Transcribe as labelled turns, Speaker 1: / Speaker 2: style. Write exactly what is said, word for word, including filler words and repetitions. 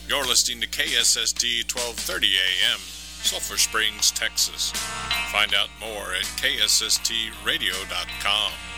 Speaker 1: You're listening to K S S T twelve thirty A M, Sulphur Springs, Texas. Find out more at K S S T radio dot com.